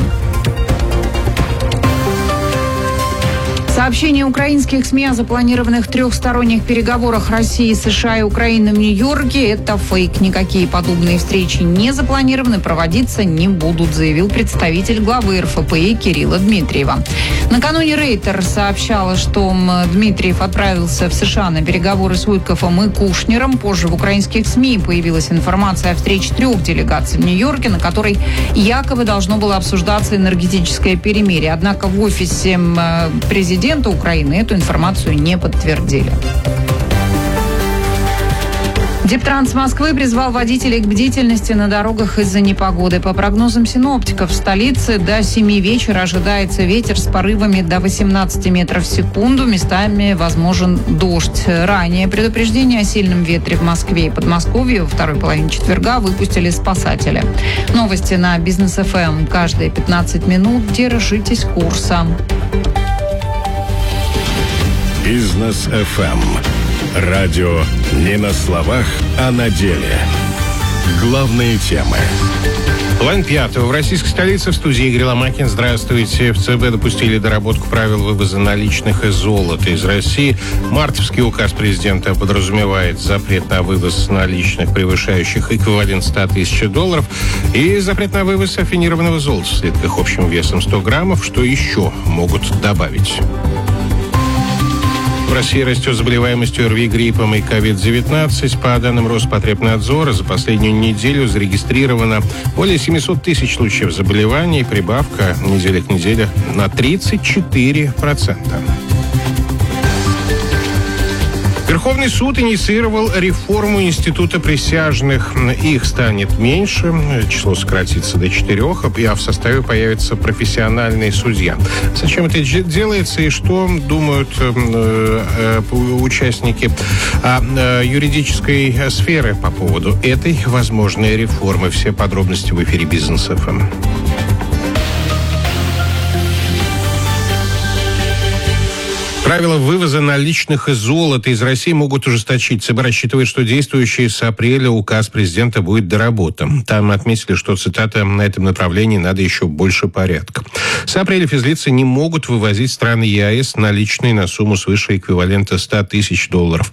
A: Сообщение украинских СМИ о запланированных трехсторонних переговорах России, США и Украины в Нью-Йорке – это фейк. Никакие подобные встречи не запланированы, проводиться не будут, заявил представитель главы РФПИ Кирилла Дмитриева. Накануне Рейтер сообщала, что Дмитриев отправился в США на переговоры с Уиткофом и Кушнером. Позже в украинских СМИ появилась информация о встрече 3 делегаций в Нью-Йорке, на которой якобы должно было обсуждаться энергетическое перемирие. Однако в офисе президента Украины эту информацию не подтвердили. Дептранс Москвы призвал водителей к бдительности на дорогах из-за непогоды. По прогнозам синоптиков, в столице до 7 вечера ожидается ветер с порывами до 18 метров в секунду. Местами возможен дождь. Ранее предупреждение о сильном ветре в Москве и Подмосковье во второй половине четверга выпустили спасатели. Новости на Бизнес ФМ. Каждые 15 минут. Держитесь курса.
B: Бизнес ФМ. Радио не на словах, а на деле. Главные темы.
C: Половина 5 в российской столице. В студии Игорь Ломакин. Здравствуйте. В ЦБ допустили доработку правил вывоза наличных и золота из России. Мартовский указ президента подразумевает запрет на вывоз наличных, превышающих эквивалент 100 тысяч долларов, и запрет на вывоз афинированного золота в слитках общим весом 100 граммов. Что еще могут добавить? В России растет заболеваемость ОРВИ, гриппом и COVID-19. По данным Роспотребнадзора, за последнюю неделю зарегистрировано более 700 тысяч случаев заболеваний. Прибавка неделя к неделе на 34%. Верховный суд инициировал реформу института присяжных. Их станет меньше, число сократится до 4, а в составе появится профессиональный судья. Зачем это делается и что думают участники юридической сферы по поводу этой возможной реформы? Все подробности в эфире Бизнес ФМ. Правила вывоза наличных и золота из России могут ужесточить. ЦБ рассчитывает, что действующий с апреля указ президента будет доработан. Там отметили, что, цитата, «на этом направлении надо еще больше порядка». С апреля физлицы не могут вывозить в страны ЕАЭС наличные на сумму свыше эквивалента $100 тысяч.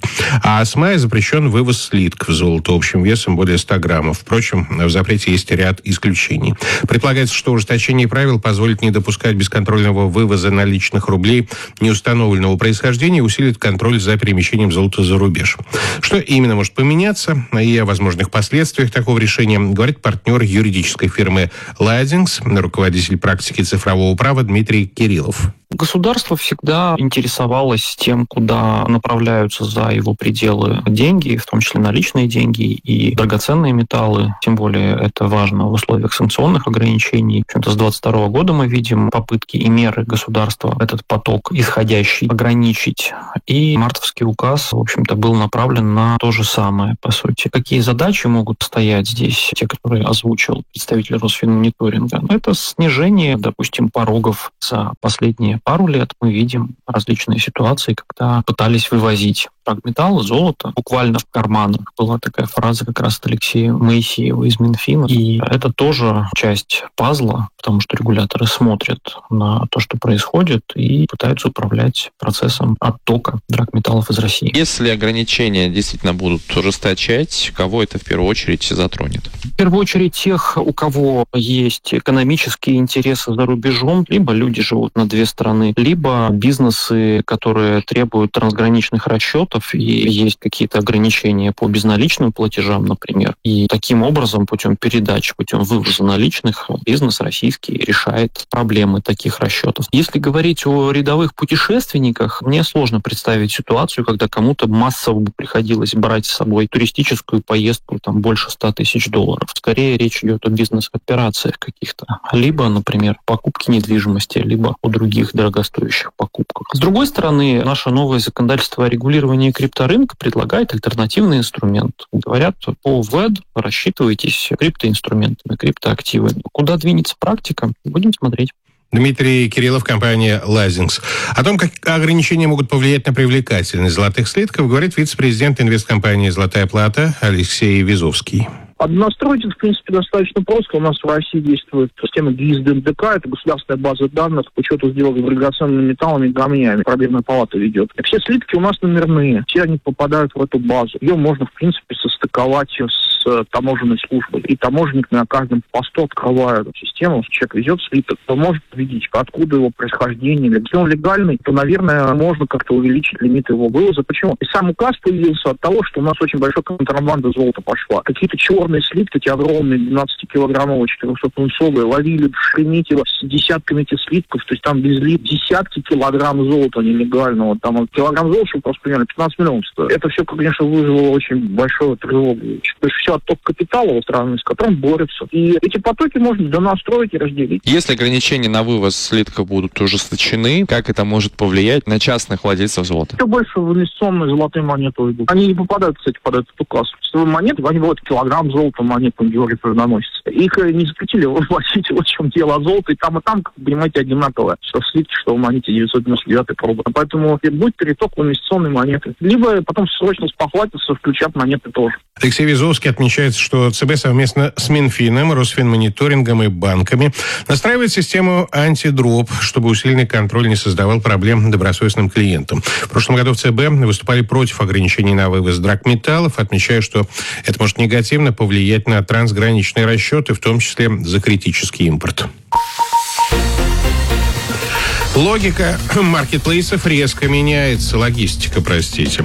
C: А с мая запрещен вывоз слитков золота общим весом более 100 граммов. Впрочем, в запрете есть ряд исключений. Предполагается, что ужесточение правил позволит не допускать бесконтрольного вывоза наличных рублей неустановленного происхождения и усилит контроль за перемещением золота за рубеж. Что именно может поменяться и о возможных последствиях такого решения, говорит партнер юридической фирмы Ladings, руководитель практики цифрового права Дмитрий Кириллов.
U: Государство всегда интересовалось тем, куда направляются за его пределы деньги, в том числе наличные деньги и драгоценные металлы. Тем более это важно в условиях санкционных ограничений. В общем-то, с 2022 года мы видим попытки и меры государства этот поток исходящий ограничить. И мартовский указ, в общем-то, был направлен на то же самое, по сути. Какие задачи могут стоять здесь, те, которые озвучил представитель Росфинмониторинга? Это снижение, допустим, порогов за последние пару лет. Мы видим различные ситуации, когда пытались вывозить драгметаллы, золото буквально в карманах. Была такая фраза как раз от Алексея Моисеева из Минфина. И это тоже часть пазла, потому что регуляторы смотрят на то, что происходит, и пытаются управлять процессом оттока драгметаллов из России.
V: Если ограничения действительно будут ужесточать, кого это в первую очередь затронет?
U: В первую очередь тех, у кого есть экономические интересы за рубежом, либо люди живут на две страны, либо бизнесы, которые требуют трансграничных расчетов, и есть какие-то ограничения по безналичным платежам, например. И таким образом, путем передач, путем вывоза наличных, бизнес российский решает проблемы таких расчетов. Если говорить о рядовых путешественниках, мне сложно представить ситуацию, когда кому-то массово бы приходилось брать с собой туристическую поездку там больше $100 тысяч. Скорее речь идет о бизнес-операциях каких-то. Либо, например, покупке недвижимости, либо о других дорогостоящих покупках. С другой стороны, наше новое законодательство о регулировании крипторынка предлагает альтернативный инструмент. Говорят, по ВЭД рассчитывайтесь криптоинструментами, криптоактивами. Куда двинется практика, будем смотреть.
C: Дмитрий Кириллов, компания Ladings. О том, как ограничения могут повлиять на привлекательность золотых слитков, говорит вице-президент инвесткомпании «Золотая плата» Алексей Визовский.
I: Настроить это, в принципе, достаточно просто. У нас в России действует система ГИС ДНДК, это государственная база данных по учету сделок с драгоценными металлами и камнями. Пробирная палата ведет. И все слитки у нас номерные, все они попадают в эту базу. Ее можно, в принципе, состыковать с таможенной службой. И таможенник на каждом посту открывает эту систему. Если человек везет слиток, то может видеть, откуда его происхождение. Если он легальный, то, наверное, можно как-то увеличить лимит его вывоза. Почему? И сам указ появился от того, что у нас очень большая контрабанда золота пошла. Какие-то черные слитки, эти огромные 12-килограммовые, 400-унцовые, ловили в Шереметьево с десятками этих слитков, то есть там везли десятки килограмм золота нелегального. Там килограмм золота, чтобы просто примерно 15 миллионов стоит. Это все, конечно, вызвало очень большую тревогу. То есть все отток капитала в страны, с которым борются. И эти потоки можно донастроить и разделить.
V: Если ограничения на вывоз слитков будут ужесточены, как это может повлиять на частных владельцев золота?
I: Все больше в инвестиционные золотые монеты уйдут. Они не попадают, кстати, под этот указ. Монеты, они бывают килограмм золота, монеты Георгий наносятся. Их не запретили вывозить, вот в чем дело. Золото и там, как вы понимаете, одинаковое. Что в слитке, что в монете 999 пробы. Поэтому будет переток в инвестиционные монеты. Либо потом срочно спохватятся, включат монеты тоже.
C: Алексей Визовский отмечает, что ЦБ совместно с Минфином, Росфинмониторингом и банками настраивает систему антидроп, чтобы усиленный контроль не создавал проблем добросовестным клиентам. В прошлом году в ЦБ выступали против ограничений на вывоз драгметаллов, отмечая, что это может негативно повлиять на трансграничные расчеты, в том числе за критический импорт. Логика маркетплейсов резко меняется. Логистика, простите.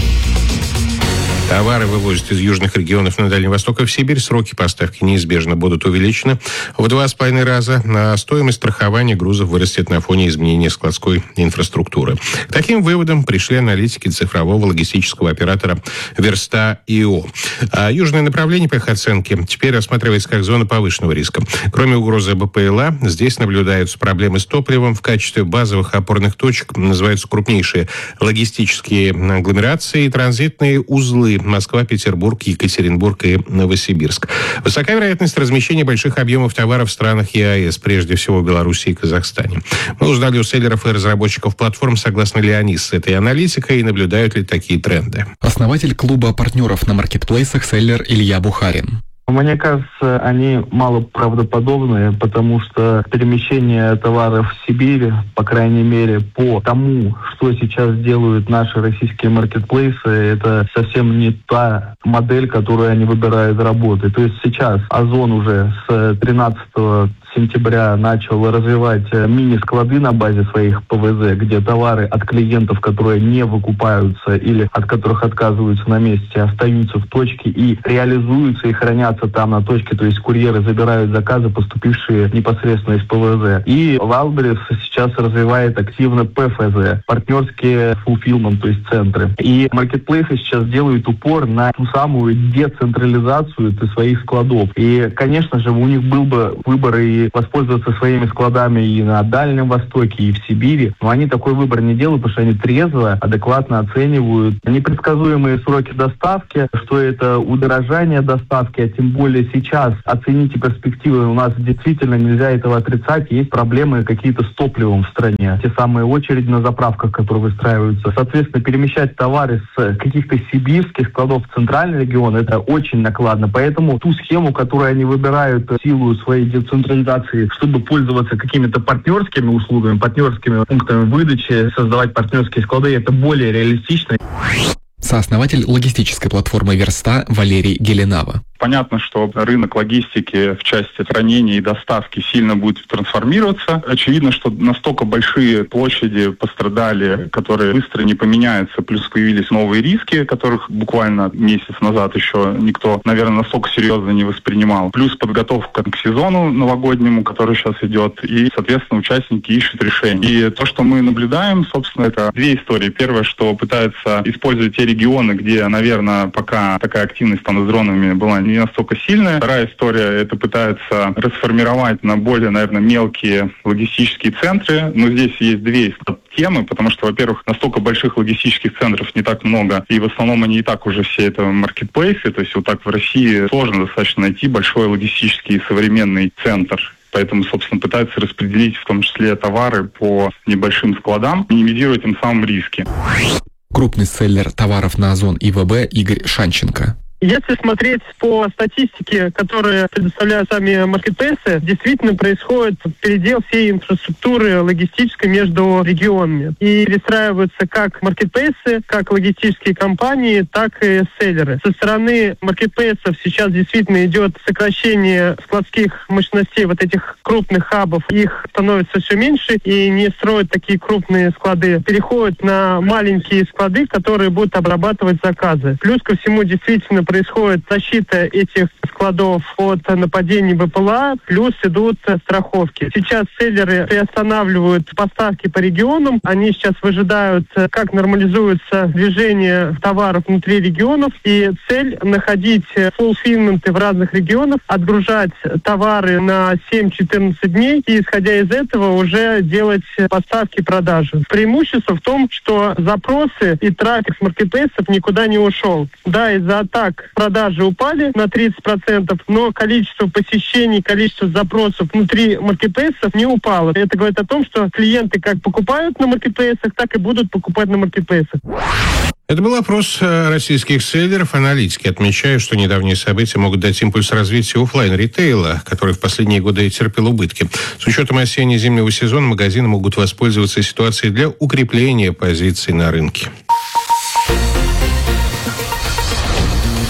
C: Товары вывозят из южных регионов на Дальний Восток и в Сибирь. Сроки поставки неизбежно будут увеличены в 2,5 раза. А стоимость страхования грузов вырастет на фоне изменения складской инфраструктуры. К таким выводам пришли аналитики цифрового логистического оператора Верста.io. А южное направление, по их оценке, теперь рассматривается как зона повышенного риска. Кроме угрозы БПЛА, здесь наблюдаются проблемы с топливом. В качестве базовых опорных точек называются крупнейшие логистические агломерации и транзитные узлы: Москва, Петербург, Екатеринбург и Новосибирск. Высока вероятность размещения больших объемов товаров в странах ЕАЭС, прежде всего в Беларуси и Казахстане. Мы узнали у селлеров и разработчиков платформ, согласны ли они с этой аналитикой и наблюдают ли такие тренды.
D: Основатель клуба партнеров на маркетплейсах селлер Илья Бухарин.
P: Мне кажется, они мало правдоподобные, потому что перемещение товаров в Сибирь, по крайней мере, по тому, что сейчас делают наши российские маркетплейсы, это совсем не та модель, которую они выбирают работы. То есть сейчас Озон уже с 13 сентября начал развивать мини-склады на базе своих ПВЗ, где товары от клиентов, которые не выкупаются или от которых отказываются на месте, остаются в точке и реализуются и хранятся там на точке. То есть курьеры забирают заказы, поступившие непосредственно из ПВЗ. И Валберес сейчас развивает активно ПФЗ, партнерские fulfillment, то есть центры. И маркетплейсы сейчас делают упор на ту самую децентрализацию своих складов. И, конечно же, у них был бы выбор и воспользоваться своими складами и на Дальнем Востоке, и в Сибири. Но они такой выбор не делают, потому что они трезво, адекватно оценивают непредсказуемые сроки доставки, что это удорожание доставки, а тем более сейчас оцените перспективы. У нас действительно нельзя этого отрицать. Есть проблемы какие-то с топливом в стране. Те самые очереди на заправках, которые выстраиваются. Соответственно, перемещать товары с каких-то сибирских складов в центральный регион, это очень накладно. Поэтому ту схему, которую они выбирают в силу своей децентрализации, чтобы пользоваться какими-то партнерскими услугами, партнерскими пунктами выдачи, создавать партнерские склады, это более реалистично.
D: Сооснователь логистической платформы Верста Валерий Геленава.
E: Понятно, что рынок логистики в части хранения и доставки сильно будет трансформироваться. Очевидно, что настолько большие площади пострадали, которые быстро не поменяются, плюс появились новые риски, которых буквально месяц назад еще никто, наверное, настолько серьезно не воспринимал. Плюс подготовка к сезону новогоднему, который сейчас идет, и, соответственно, участники ищут решения. И то, что мы наблюдаем, собственно, это две истории. Первое, что пытаются использовать те регионы, где, наверное, пока такая активность там с дронами была не настолько сильная. Вторая история, это пытаются расформировать на более, наверное, мелкие логистические центры. Но здесь есть две темы, потому что, во-первых, настолько больших логистических центров не так много, и в основном они и так уже все это маркетплейсы, то есть вот так в России сложно достаточно найти большой логистический современный центр. Поэтому, собственно, пытаются распределить в том числе товары по небольшим складам, минимизируя тем самым риски.
D: Крупный селлер товаров на Озон и ВБ Игорь Шанченко.
W: Если смотреть по статистике, которые предоставляют сами маркетплейсы, действительно происходит передел всей инфраструктуры логистической между регионами. И перестраиваются как маркетплейсы, как логистические компании, так и селлеры. Со стороны маркетплейсов сейчас действительно идет сокращение складских мощностей вот этих крупных хабов. Их становится все меньше и не строят такие крупные склады. Переходят на маленькие склады, которые будут обрабатывать заказы. Плюс ко всему действительно происходит защита этих складов от нападений БПЛА, плюс идут страховки. Сейчас селлеры приостанавливают поставки по регионам. Они сейчас выжидают, как нормализуется движение товаров внутри регионов. И цель — находить фулфилменты в разных регионах, отгружать товары на 7-14 дней и, исходя из этого, уже делать поставки и продажи. Преимущество в том, что запросы и трафик с маркетплейсов никуда не ушел. Да, из-за атак продажи упали на 30%, но количество посещений, количество запросов внутри маркетплейсов не упало. Это говорит о том, что клиенты как покупают на маркетплейсах, так и будут покупать на маркетплейсах.
C: Это был опрос российских селлеров. Аналитики отмечают, что недавние события могут дать импульс развитию офлайн-ритейла, который в последние годы терпел убытки. С учетом осенне-зимнего сезона магазины могут воспользоваться ситуацией для укрепления позиций на рынке.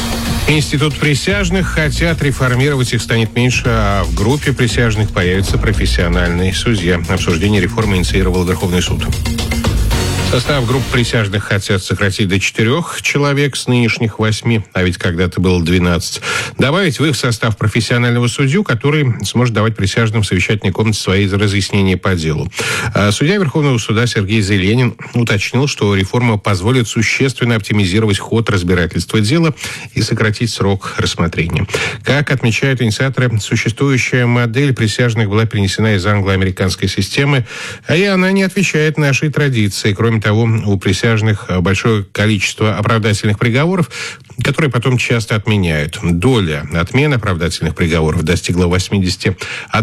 C: Институт присяжных хотят реформировать, их станет меньше, а в группе присяжных появится профессиональный судья. Обсуждение реформы инициировал Верховный суд. Состав групп присяжных хотят сократить до 4 человек с нынешних 8, а ведь когда-то было 12. Добавить в их состав профессионального судью, который сможет давать присяжным в совещательной комнате свои разъяснения по делу. Судья Верховного суда Сергей Зеленин уточнил, что реформа позволит существенно оптимизировать ход разбирательства дела и сократить срок рассмотрения. Как отмечают инициаторы, существующая модель присяжных была перенесена из англо-американской системы, и она не отвечает нашей традиции. Кроме того, у присяжных большое количество оправдательных приговоров, которые потом часто отменяют. Доля отмен оправдательных приговоров достигла 81%.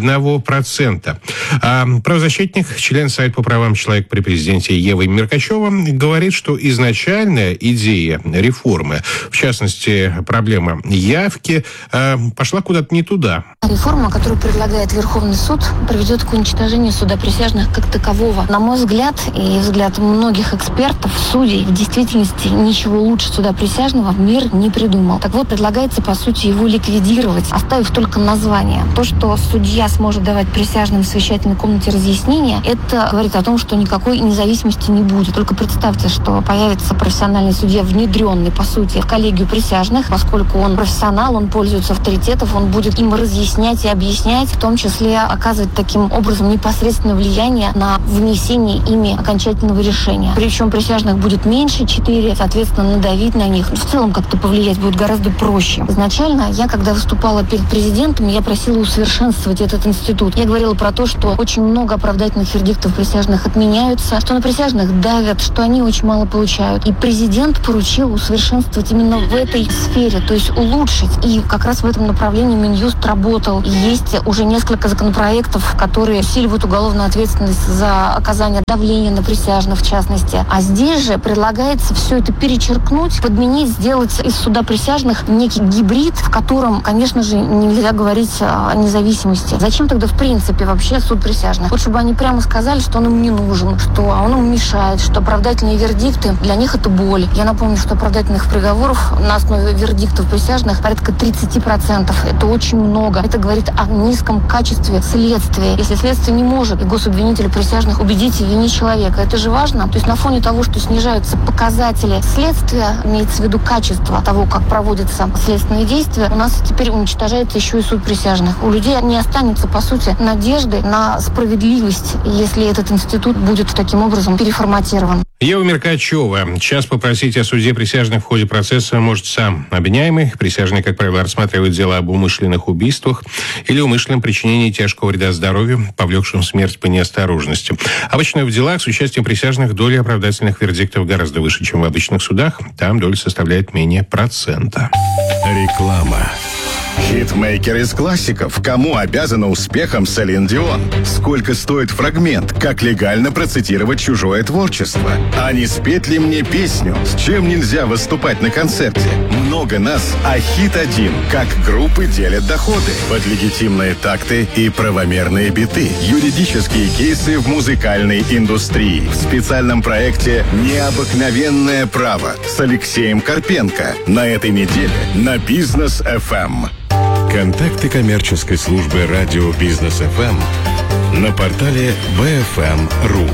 C: А правозащитник, член Совета по правам человека при президенте Ева Меркачева, говорит, что изначальная идея реформы, в частности, проблема явки, пошла куда-то не туда.
G: Реформа, которую предлагает Верховный суд, приведет к уничтожению суда присяжных как такового. На мой взгляд и взгляд многих экспертов, судей, в действительности ничего лучше суда присяжного мир не придумал. Так вот, предлагается, по сути, его ликвидировать, оставив только название. То, что судья сможет давать присяжным в совещательной комнате разъяснения, это говорит о том, что никакой независимости не будет. Только представьте, что появится профессиональный судья, внедренный, по сути, в коллегию присяжных, поскольку он профессионал, он пользуется авторитетом, он будет им разъяснять и объяснять, в том числе оказывать таким образом непосредственное влияние на внесение ими окончательного решения. Причем присяжных будет меньше, 4, соответственно, надавить на них. В целом как-то повлиять будет гораздо проще. Изначально я, когда выступала перед президентом, я просила усовершенствовать этот институт. Я говорила про то, что очень много оправдательных вердиктов присяжных отменяются, что на присяжных давят, что они очень мало получают. И президент поручил усовершенствовать именно в этой сфере, то есть улучшить. И как раз в этом направлении Минюст работал. И есть уже несколько законопроектов, которые усиливают уголовную ответственность за оказание давления на присяжных, в частности. А здесь же предлагается все это перечеркнуть, подменить, сделать из суда присяжных некий гибрид, в котором, конечно же, нельзя говорить о независимости. Зачем тогда, в принципе, вообще суд присяжных? Вот чтобы они прямо сказали, что он им не нужен, что он им мешает, что оправдательные вердикты для них это боль. Я напомню, что оправдательных приговоров на основе вердиктов присяжных порядка 30%. Это очень много. Это говорит о низком качестве следствия. Если следствие не может и гособвинителя присяжных убедить в вине человека, это же важно. То есть на фоне того, что снижаются показатели следствия, имеется в виду качество того, как проводятся следственные действия, у нас теперь уничтожается еще и суд присяжных. У людей не останется, по сути, надежды на справедливость, если этот институт будет таким образом переформатирован.
C: Ева Меркачева. Час попросить о суде присяжных в ходе процесса может сам обвиняемый. Присяжные, как правило, рассматривают дело об умышленных убийствах или умышленном причинении тяжкого вреда здоровью, повлекшем смерть по неосторожности. Обычно в делах с участием присяжных доля оправдательных вердиктов гораздо выше, чем в обычных судах. Там доля составляет менее 1%.
B: Реклама. Хитмейкер из классиков. Кому обязана успехом Селин Дион? Сколько стоит фрагмент? Как легально процитировать чужое творчество? А не спеть ли мне песню? С чем нельзя выступать на концерте? Много нас, а хит один. Как группы делят доходы? Под легитимные такты и правомерные биты. Юридические кейсы в музыкальной индустрии. В специальном проекте «Необыкновенное право» с Алексеем Карпенко. На этой неделе на Бизнес FM. Контакты коммерческой службы радио Бизнес FM на портале bfm.ru.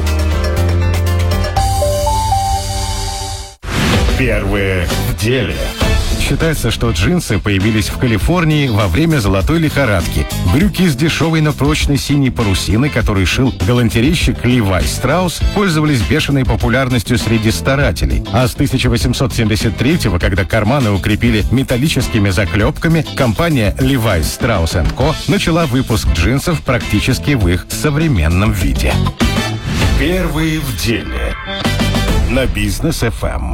B: Первые в деле. Считается, что джинсы появились в Калифорнии во время золотой лихорадки. Брюки из дешевой, но прочной синей парусины, которые шил галантерейщик Levi Strauss, пользовались бешеной популярностью среди старателей. А с 1873-го, когда карманы укрепили металлическими заклепками, компания Levi Strauss & Co. начала выпуск джинсов практически в их современном виде. Первые в деле на Бизнес FM.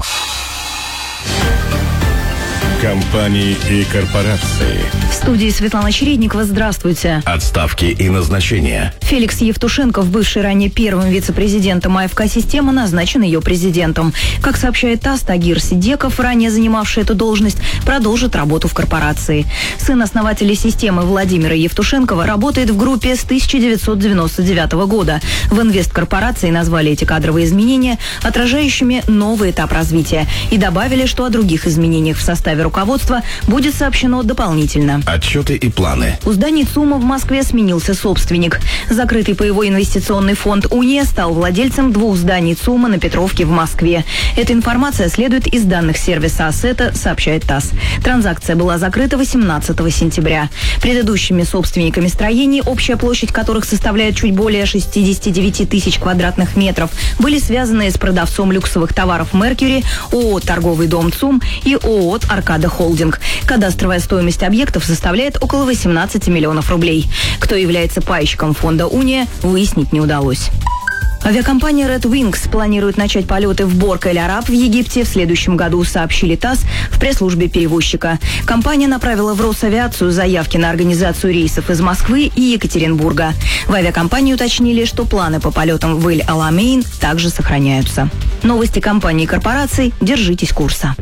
B: Компании и корпорации.
H: В студии Светлана Чередникова. Здравствуйте.
B: Отставки и назначения.
H: Феликс Евтушенков, бывший ранее первым вице-президентом АФК-системы, назначен ее президентом. Как сообщает ТАСС, Тагир Сидеков, ранее занимавший эту должность, продолжит работу в корпорации. Сын основателя системы Владимира Евтушенкова работает в группе с 1999 года. В инвесткорпорации назвали эти кадровые изменения отражающими новый этап развития и добавили, что о других изменениях в составе руководства руководства будет сообщено дополнительно.
J: Отчеты и планы.
H: У зданий ЦУМа в Москве сменился собственник. Закрытый паевой инвестиционный фонд «Уния» стал владельцем 2 зданий ЦУМа на Петровке в Москве. Эта информация следует из данных сервиса «Ассета», сообщает ТАСС. Транзакция была закрыта 18 сентября. Предыдущими собственниками строений, общая площадь которых составляет чуть более 69 тысяч квадратных метров, были связаны с продавцом люксовых товаров «Меркьюри», ООО «Торговый дом ЦУМ» и ООО «Аркада Холдинг». Кадастровая стоимость объектов составляет около 18 миллионов рублей. Кто является пайщиком фонда «Уния», выяснить не удалось. Авиакомпания Red Wings планирует начать полеты в Борг-эль-Араб в Египте в следующем году, сообщили ТАСС в пресс-службе перевозчика. Компания направила в Росавиацию заявки на организацию рейсов из Москвы и Екатеринбурга. В авиакомпании уточнили, что планы по полетам в Эль-Аламейн также сохраняются. Новости компаний и корпораций. Держитесь курса.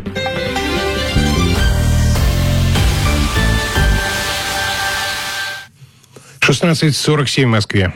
C: — 16:47 в Москве.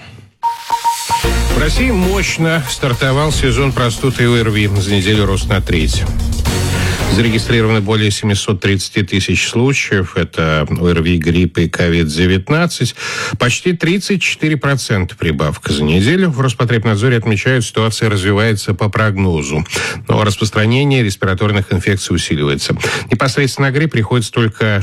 C: В России мощно стартовал сезон простуд и ОРВИ. За неделю рост на треть. Зарегистрировано более 730 тысяч случаев. Это ОРВИ, грипп и COVID-19. Почти 34% прибавка за неделю. В Роспотребнадзоре отмечают, ситуация развивается по прогнозу. Но распространение респираторных инфекций усиливается. Непосредственно на грипп приходится только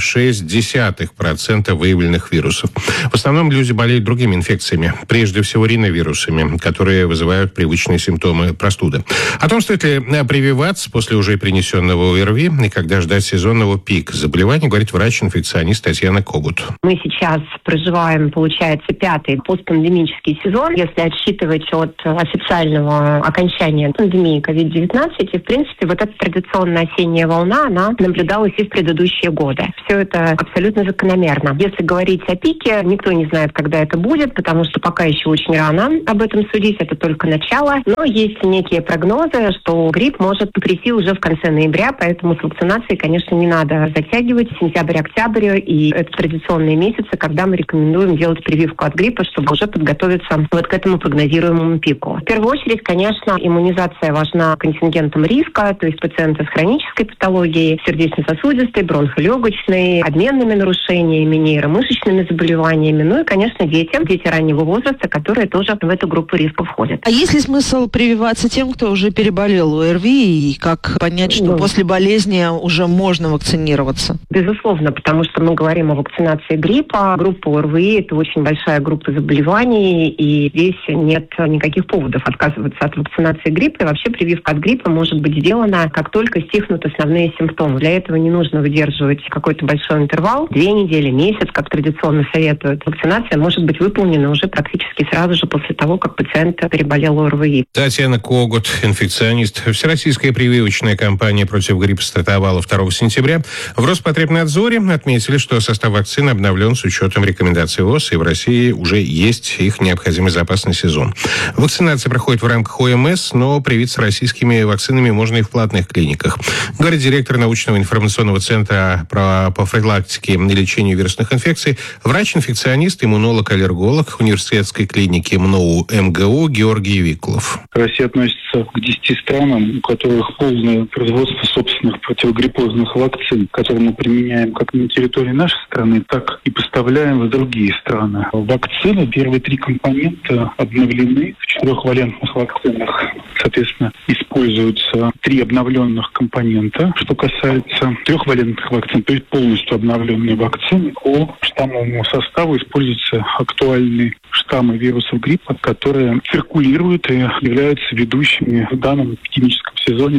C: 0,6% выявленных вирусов. В основном люди болеют другими инфекциями. Прежде всего риновирусами, которые вызывают привычные симптомы простуды. О том, стоит ли прививаться после уже принесенного ОРВИ и когда ждать сезонного пика заболеваний, говорит врач-инфекционист Татьяна Когут.
K: Мы сейчас проживаем, получается, 5-й постпандемический сезон, если отсчитывать от официального окончания пандемии COVID-19. И, в принципе, вот эта традиционная осенняя волна, она наблюдалась и в предыдущие годы. Все это абсолютно закономерно. Если говорить о пике, никто не знает, когда это будет, потому что пока еще очень рано об этом судить, это только начало. Но есть некие прогнозы, что грипп может прийти уже в конце ноября, поэтому с вакцинацией, конечно, не надо затягивать. Сентябрь-октябрь, и это традиционные месяцы, когда мы рекомендуем делать прививку от гриппа, чтобы уже подготовиться вот к этому прогнозируемому пику. В первую очередь, конечно, иммунизация важна контингентом риска, то есть пациенты с хронической патологией, сердечно-сосудистой, бронхолегочной, обменными нарушениями, нейромышечными заболеваниями, ну и, конечно, дети раннего возраста, которые тоже в эту группу риска входят.
F: А есть ли смысл прививаться тем, кто уже переболел ОРВИ, и как понять, что после болезни уже можно вакцинироваться?
K: Безусловно, потому что мы говорим о вакцинации гриппа. Группа ОРВИ – это очень большая группа заболеваний, и здесь нет никаких поводов отказываться от вакцинации гриппа. И вообще прививка от гриппа может быть сделана, как только стихнут основные симптомы. Для этого не нужно выдерживать какой-то большой интервал, 2 недели, месяц, как традиционно советуют. Вакцинация может быть выполнена уже практически сразу же после того, как пациент переболел ОРВИ.
C: Татьяна Когут, инфекционист. Всероссийская прививочная кампания против гриппа стартовала 2 сентября. В Роспотребнадзоре отметили, что состав вакцины обновлен с учетом рекомендаций ВОЗ, и в России уже есть их необходимый запасный сезон. Вакцинация проходит в рамках ОМС, но привиться российскими вакцинами можно и в платных клиниках. Говорит директор научного информационного центра по профилактике и лечению вирусных инфекций, врач-инфекционист, иммунолог-аллерголог университетской клиники МНОУ МГУ Георгий Викулов.
L: Россия относится к 10 странам, у которых полное производство собственных противогриппозных вакцин, которые мы применяем как на территории нашей страны, так и поставляем в другие страны. Вакцины, первые 3 компонента обновлены. В 4-валентных вакцинах, соответственно, используются 3 обновленных компонента. Что касается 3-валентных вакцин, то есть полностью обновленные вакцины, по штаммовому составу используются актуальные штаммы вирусов гриппа, которые циркулируют и являются ведущими в данном эпидемическом сезоне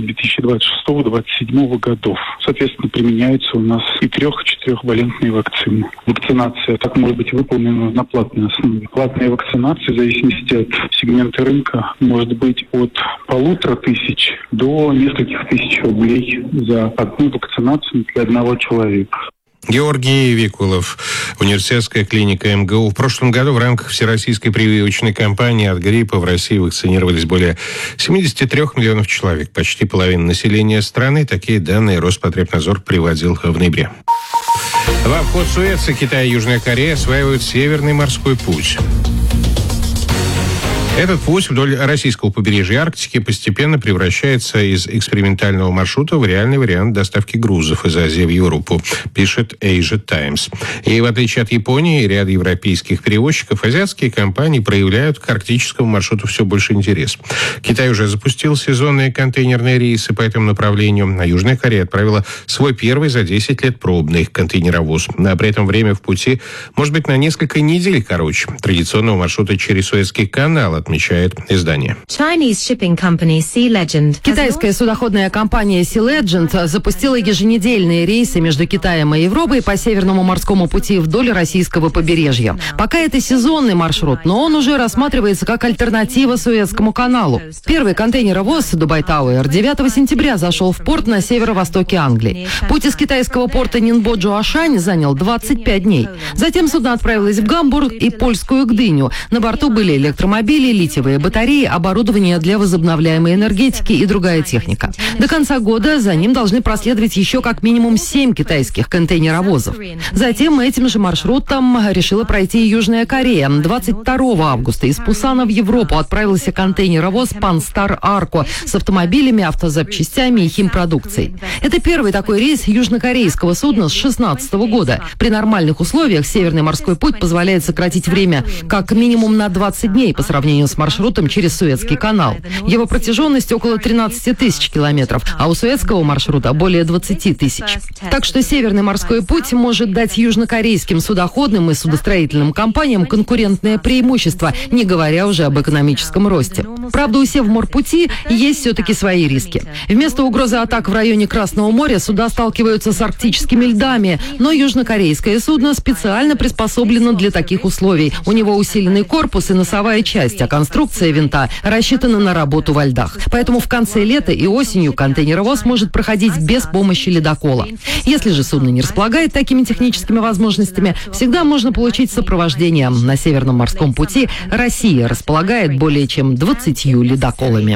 L: 2026-2027 годов. Соответственно, применяются у нас и 3- и 4-валентные вакцины. Вакцинация так может быть выполнена на платной основе. Платная вакцинация, в зависимости от сегмента рынка, может быть от 1500 до нескольких тысяч рублей за одну вакцинацию для одного человека.
C: Георгий Викулов, университетская клиника МГУ. В прошлом году в рамках всероссийской прививочной кампании от гриппа в России вакцинировались более 73 миллионов человек, почти половина населения страны. Такие данные Роспотребнадзор приводил в ноябре. В обход Суэца Китай и Южная Корея осваивают Северный морской путь. Этот путь вдоль российского побережья Арктики постепенно превращается из экспериментального маршрута в реальный вариант доставки грузов из Азии в Европу, пишет Asia Times. И в отличие от Японии и ряда европейских перевозчиков, азиатские компании проявляют к арктическому маршруту все больше интерес. Китай уже запустил сезонные контейнерные рейсы по этому направлению, а Южная Корея отправила свой первый за 10 лет пробный контейнеровоз. А при этом время в пути может быть на несколько недель короче традиционного маршрута через Суэцкий канал, отмечает издание.
J: Китайская судоходная компания Sea Legend запустила еженедельные рейсы между Китаем и Европой по Северному морскому пути вдоль российского побережья. Пока это сезонный маршрут, но он уже рассматривается как альтернатива Суэцкому каналу. Первый контейнеровоз Дубай Тауэр 9 сентября зашел в порт на северо-востоке Англии. Путь из китайского порта Нинбо-Джуашань занял 25 дней. Затем судно отправилось в Гамбург и польскую Гдыню. На борту были электромобили, литиевые батареи, оборудование для возобновляемой энергетики и другая техника. До конца года за ним должны проследовать еще как минимум 7 китайских контейнеровозов. Затем этим же маршрутом решила пройти и Южная Корея. 22 августа из Пусана в Европу отправился контейнеровоз Панстар Арко с автомобилями, автозапчастями и химпродукцией. Это первый такой рейс южнокорейского судна с 2016 года. При нормальных условиях Северный морской путь позволяет сократить время как минимум на 20 дней по сравнению с маршрутом через Суэцкий канал. Его протяженность около 13 тысяч километров, а у Суэцкого маршрута более 20 тысяч. Так что Северный морской путь может дать южнокорейским судоходным и судостроительным компаниям конкурентное преимущество, не говоря уже об экономическом росте. Правда, у Севморпути есть все-таки свои риски. Вместо угрозы атак в районе Красного моря суда сталкиваются с арктическими льдами, но южнокорейское судно специально приспособлено для таких условий. У него усиленный корпус и носовая часть, а конструкция винта рассчитана на работу во льдах. Поэтому в конце лета и осенью контейнеровоз может проходить без помощи ледокола. Если же судно не располагает такими техническими возможностями, всегда можно получить сопровождение. На Северном морском пути Россия располагает более чем 20 ледоколами.